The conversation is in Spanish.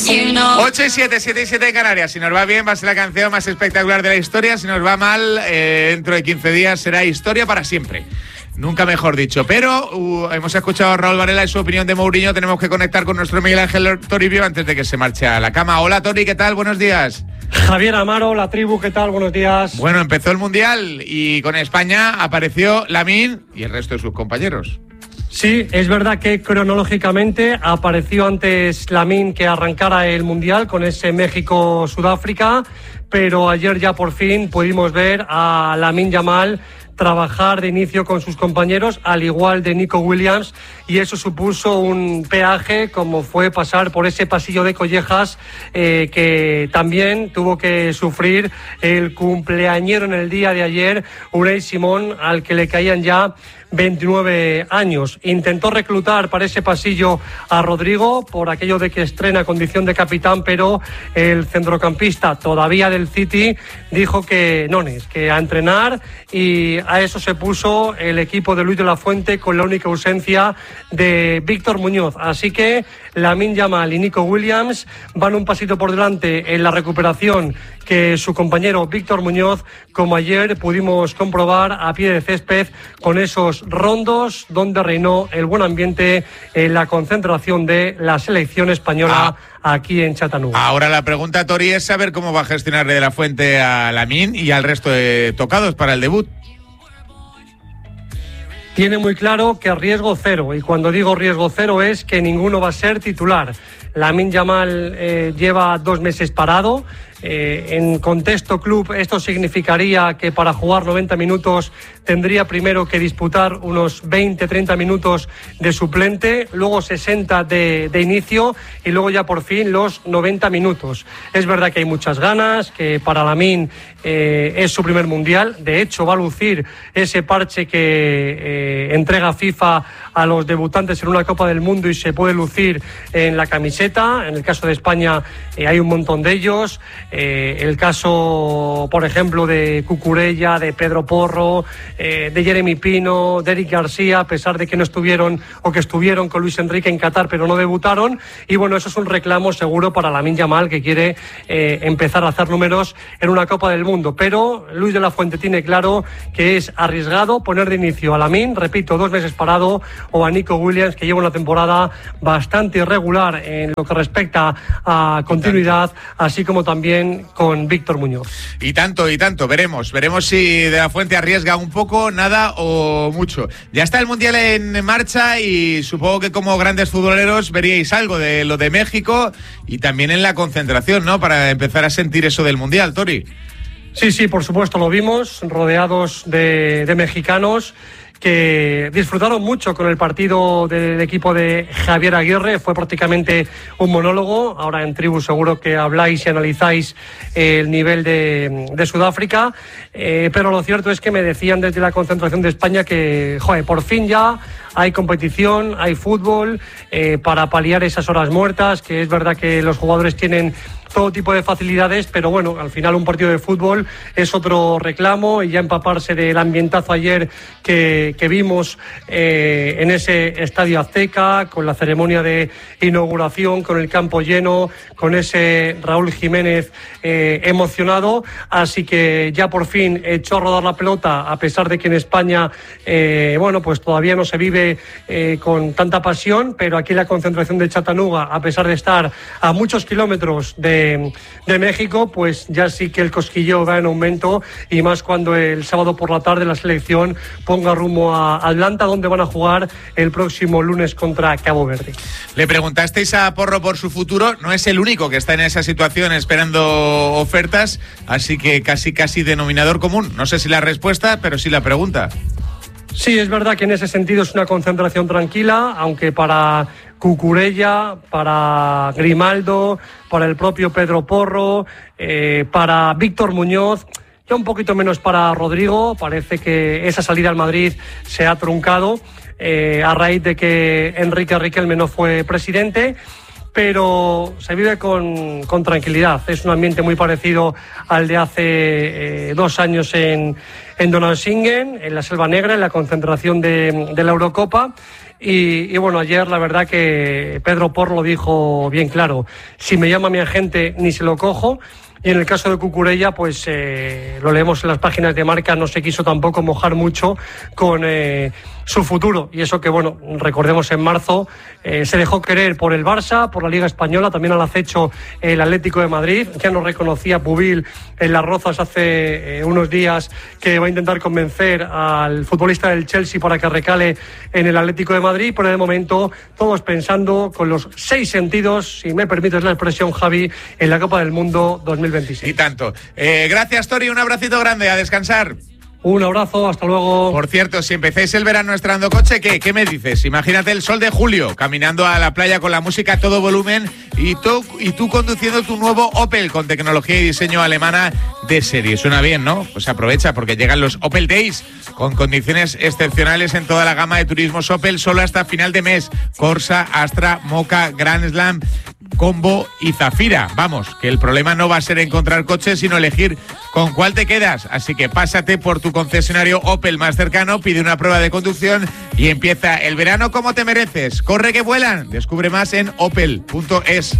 8 y 7, 7 y 7 en Canarias. Si nos va bien va a ser la canción más espectacular de la historia. Si nos va mal, dentro de 15 días será historia para siempre. Nunca mejor dicho. Pero hemos escuchado a Raúl Varela y su opinión de Mourinho. Tenemos que conectar con nuestro Miguel Ángel Toribio antes de que se marche a la cama. Hola Tori, ¿qué tal? Buenos días. Javier Amaro, la tribu, ¿qué tal? Buenos días. Bueno, empezó el Mundial y con España apareció Lamine y el resto de sus compañeros. Sí, es verdad que cronológicamente apareció antes Lamine que arrancara el Mundial con ese México-Sudáfrica, pero ayer ya por fin pudimos ver a Lamine Yamal trabajar de inicio con sus compañeros, al igual de Nico Williams, y eso supuso un peaje, como fue pasar por ese pasillo de collejas que también tuvo que sufrir el cumpleañero en el día de ayer, Unai Simón, al que le caían ya 29 años. Intentó reclutar para ese pasillo a Rodrigo por aquello de que estrena condición de capitán, pero el centrocampista todavía del City dijo que no, que a entrenar, y a eso se puso el equipo de Luis de la Fuente con la única ausencia de Víctor Muñoz. Así que Lamine Yamal y Nico Williams van un pasito por delante en la recuperación que su compañero Víctor Muñoz, como ayer pudimos comprobar a pie de césped con esos rondos donde reinó el buen ambiente en la concentración de la selección española aquí en Chattanooga. Ahora la pregunta, Tori, es saber cómo va a gestionar de la Fuente a Lamine y al resto de tocados para el debut. Tiene muy claro que riesgo cero, y cuando digo riesgo cero es que ninguno va a ser titular. Lamine Yamal lleva 2 meses parado. En contexto club esto significaría que para jugar 90 minutos tendría primero que disputar unos 20-30 minutos de suplente, luego 60 de inicio y luego ya por fin los 90 minutos. Es verdad que hay muchas ganas, que para Lamine es su primer mundial. De hecho va a lucir ese parche que entrega FIFA a los debutantes en una Copa del Mundo y se puede lucir en la camiseta. En el caso de España hay un montón de ellos. El caso, por ejemplo, de Cucurella, de Pedro Porro, de Jeremy Pino, de Eric García, a pesar de que no estuvieron o que estuvieron con Luis Enrique en Qatar, pero no debutaron. Y bueno, eso es un reclamo seguro para Lamine Yamal, que quiere empezar a hacer números en una Copa del Mundo. Pero Luis de la Fuente tiene claro que es arriesgado poner de inicio a Lamine, repito, 2 meses parado, o a Nico Williams, que lleva una temporada bastante irregular en lo que respecta a continuidad, así como también con Víctor Muñoz. Y tanto, veremos si de la Fuente arriesga un poco, nada o mucho. Ya está el Mundial en marcha y supongo que como grandes futboleros veríais algo de lo de México y también en la concentración, ¿no? Para empezar a sentir eso del Mundial, Tori. Sí, por supuesto, lo vimos, rodeados de mexicanos que disfrutaron mucho con el partido del equipo de Javier Aguirre. Fue prácticamente un monólogo. Ahora en Tribu seguro que habláis y analizáis el nivel de Sudáfrica, pero lo cierto es que me decían desde la concentración de España que, por fin ya hay competición, hay fútbol, para paliar esas horas muertas, que es verdad que los jugadores tienen todo tipo de facilidades, pero bueno, al final un partido de fútbol es otro reclamo, y ya empaparse del ambientazo ayer que vimos en ese Estadio Azteca, con la ceremonia de inauguración, con el campo lleno, con ese Raúl Jiménez emocionado. Así que ya por fin echó a rodar la pelota, a pesar de que en España pues todavía no se vive con tanta pasión, pero aquí la concentración de Chattanooga, a pesar de estar a muchos kilómetros de México, pues ya sí que el cosquilleo va en aumento, y más cuando el sábado por la tarde la selección ponga rumbo a Atlanta, donde van a jugar el próximo lunes contra Cabo Verde. Le preguntasteis a Porro por su futuro, no es el único que está en esa situación esperando ofertas, así que casi denominador común. No sé si la respuesta, pero sí la pregunta. Sí, es verdad que en ese sentido es una concentración tranquila, aunque para Cucurella, para Grimaldo, para el propio Pedro Porro, para Víctor Muñoz, ya un poquito menos para Rodrigo. Parece que esa salida al Madrid se ha truncado a raíz de que Enrique Riquelme no fue presidente, pero se vive con tranquilidad. Es un ambiente muy parecido al de hace 2 años en Donaueschingen, en la Selva Negra, en la concentración de la Eurocopa. Y bueno, ayer la verdad que Pedro Porro lo dijo bien claro: si me llama mi agente ni se lo cojo. Y en el caso de Cucurella, pues lo leemos en las páginas de Marca, no se quiso tampoco mojar mucho con su futuro. Y eso que, bueno, recordemos, en marzo se dejó querer por el Barça, por la Liga Española, también al acecho el Atlético de Madrid. Ya nos reconocía Pubil en Las Rozas hace unos días que va a intentar convencer al futbolista del Chelsea para que recale en el Atlético de Madrid. Pero de momento todos pensando con los 6 sentidos, si me permites la expresión, Javi, en la Copa del Mundo 2026. Y tanto. Gracias, Tori, un abracito grande, a descansar. Un abrazo, hasta luego. Por cierto, si empecéis el verano estrenando coche, ¿qué me dices? Imagínate el sol de julio, caminando a la playa con la música a todo volumen y tú conduciendo tu nuevo Opel con tecnología y diseño alemana de serie. Suena bien, ¿no? Pues aprovecha, porque llegan los Opel Days con condiciones excepcionales en toda la gama de turismos Opel, solo hasta final de mes. Corsa, Astra, Mocha, Grand Slam, Combo y Zafira. Vamos, que el problema no va a ser encontrar coches, sino elegir con cuál te quedas. Así que pásate por tu concesionario Opel más cercano, pide una prueba de conducción y empieza el verano como te mereces. Corre que vuelan. Descubre más en opel.es.